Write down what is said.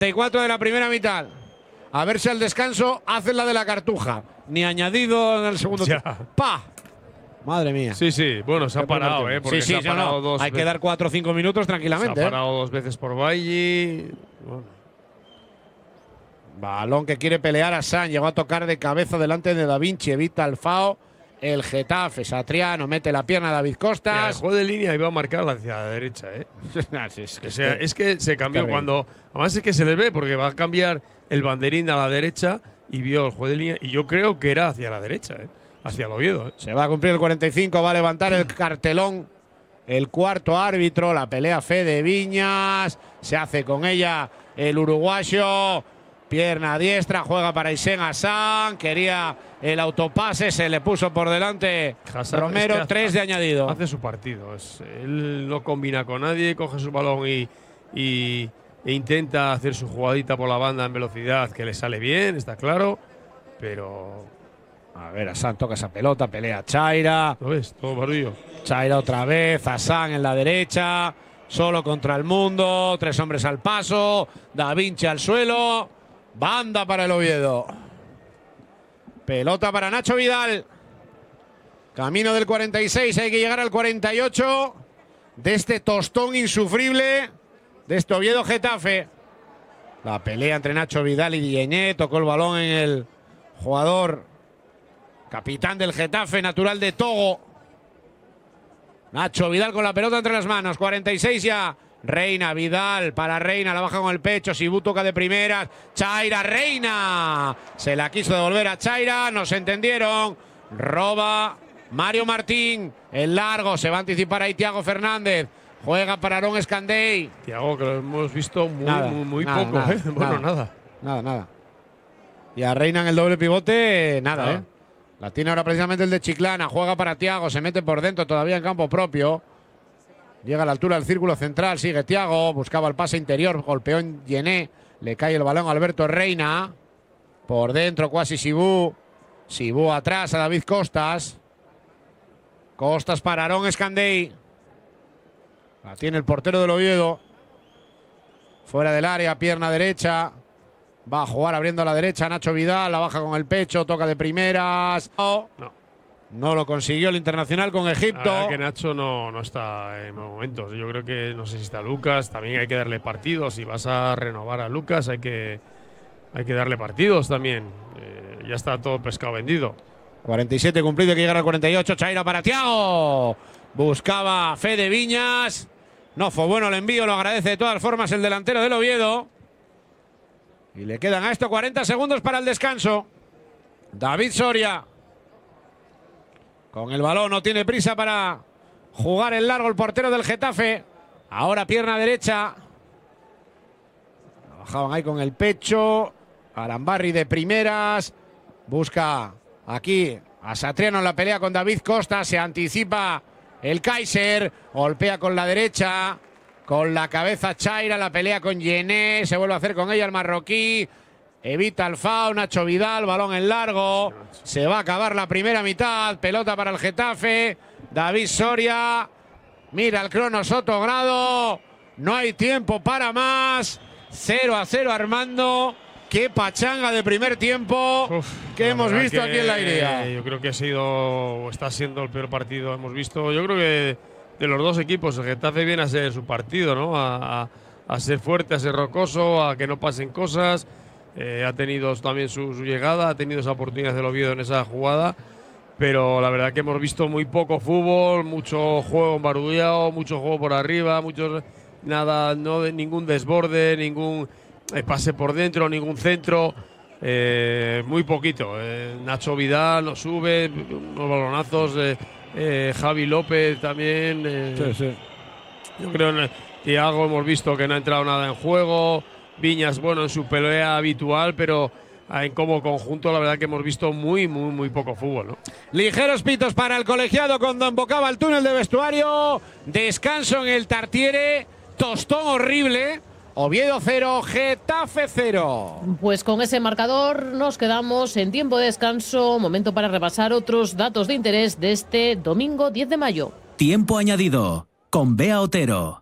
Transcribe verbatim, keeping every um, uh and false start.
y cuatro de la primera mitad. A ver si al descanso hacen la de la Cartuja. Ni añadido en el segundo tiempo. ¡Pa! Madre mía. Sí, sí. Bueno, se ha parado, ¿eh? Porque sí, sí, se ha parado no, dos hay que dar cuatro o cinco minutos tranquilamente. Se ha parado dos veces por Valle. Bueno. Balón que quiere pelear a San. Llegó a tocar de cabeza delante de Da Vinci. Evita al Fao. El Getafe. Satriano mete la pierna a David Costas. Mira, el juego de línea iba a marcar hacia la derecha, ¿eh? es, que, o sea, es que se cambió terrible. cuando. Además es que se les ve porque va a cambiar el banderín a la derecha y vio el juego de línea. Y yo creo que era hacia la derecha, ¿eh? Hacia el Oviedo, ¿eh? Se va a cumplir el cuarenta y cinco. Va a levantar el cartelón. El cuarto árbitro. La pelea Fede Viñas. Se hace con ella el uruguayo. Pierna diestra, juega para Isen Hassan, quería el autopase, se le puso por delante Hassan, Romero, es que tres hace, de añadido. Hace su partido, es, él no combina con nadie, coge su balón y, y e intenta hacer su jugadita por la banda en velocidad, que le sale bien, está claro, pero… A ver, Hassan toca esa pelota, pelea Chaira. ¿Lo ves? Todo barullo. Chaira otra vez, Hassan en la derecha, solo contra el mundo, tres hombres al paso, Da Vinci al suelo… Banda para el Oviedo. Pelota para Nacho Vidal. Camino del cuarenta y seis. Hay que llegar al cuarenta y ocho. De este tostón insufrible. De este Oviedo Getafe. La pelea entre Nacho Vidal y Diené. Tocó el balón en el jugador. Capitán del Getafe, natural de Togo. Nacho Vidal con la pelota entre las manos. cuarenta y seis ya. Reina, Vidal para Reina, la baja con el pecho, Sibú toca de primeras, Chaira, Reina, se la quiso devolver a Chaira, no se entendieron, roba Mario Martín, el largo, se va a anticipar ahí Thiago Fernández, juega para Aaron Escandey. Thiago, que lo hemos visto muy, nada, muy, muy nada, poco, nada, ¿eh? Bueno, nada, nada. Nada, nada. Y a Reina en el doble pivote, nada, nada. ¿eh? La tiene ahora precisamente el de Chiclana, juega para Thiago, se mete por dentro todavía en campo propio. Llega a la altura del círculo central, sigue Thiago, buscaba el pase interior, golpeó en Yené, le cae el balón a Alberto Reina. Por dentro, Kwasi Sibú. Sibú atrás a David Costas. Costas para Aaron Escandey. La tiene el portero del Oviedo. Fuera del área, pierna derecha. Va a jugar abriendo a la derecha Nacho Vidal, la baja con el pecho, toca de primeras. No. No. No lo consiguió el internacional con Egipto. La verdad que Nacho no, no está en momentos. Yo creo que no sé si está Lucas. También hay que darle partidos. Si vas a renovar a Lucas, hay que, hay que darle partidos también. Eh, ya está todo pescado vendido. cuarenta y siete cumplido, hay que llegar al cuarenta y ocho. Chaira para Thiago. Buscaba Fede Viñas. No fue bueno el envío, lo agradece de todas formas el delantero del Oviedo. Y le quedan a esto cuarenta segundos para el descanso. David Soria. Con el balón, no tiene prisa para jugar el largo el portero del Getafe. Ahora pierna derecha. Bajaban ahí con el pecho. Arambarri de primeras. Busca aquí a Satriano en la pelea con David Costa. Se anticipa el Kaiser. Golpea con la derecha. Con la cabeza Chaira. La pelea con Yené. Se vuelve a hacer con ella el marroquí. Evita el Fao, Nacho Vidal, balón en largo. Se va a acabar la primera mitad. Pelota para el Getafe. David Soria. Mira el crono Soto Grado. No hay tiempo para más. cero a cero Armando. Qué pachanga de primer tiempo Uf, que hemos visto que aquí en la Iría. Yo creo que ha sido, está siendo el peor partido. Hemos visto, yo creo que de los dos equipos, el Getafe viene a ser su partido, ¿no? A, a, a ser fuerte, a ser rocoso, a que no pasen cosas. Eh, ha tenido también su, su llegada, ha tenido esa oportunidad del Oviedo en esa jugada, pero la verdad que hemos visto muy poco fútbol, mucho juego embarullado, mucho juego por arriba, muchos nada, no de ningún desborde, ningún eh, pase por dentro, ningún centro, eh, muy poquito. Eh, Nacho Vidal nos sube, unos balonazos, eh, eh, Javi López también. Eh, sí, sí. Yo creo que Thiago hemos visto que no ha entrado nada en juego. Viñas, bueno, en su pelea habitual, pero en como conjunto la verdad que hemos visto muy, muy, muy poco fútbol, ¿no? Ligeros pitos para el colegiado cuando embocaba el túnel de vestuario. Descanso en el Tartiere. Tostón horrible. Oviedo cero, Getafe cero. Pues con ese marcador nos quedamos en tiempo de descanso. Momento para repasar otros datos de interés de este domingo diez de mayo. Tiempo añadido con Bea Otero.